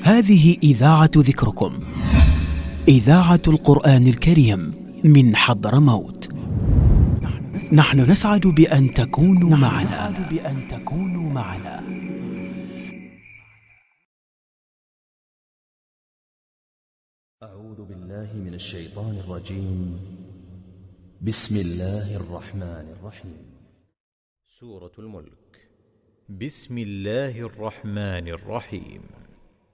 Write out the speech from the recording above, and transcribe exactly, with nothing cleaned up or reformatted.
هذه إذاعة ذكركم، إذاعة القرآن الكريم من حضرموت. نحن نسعد بأن تكونوا معنا. بأن تكونوا معنا. أعوذ بالله من الشيطان الرجيم. بسم الله الرحمن الرحيم. سورة الملك. بسم الله الرحمن الرحيم.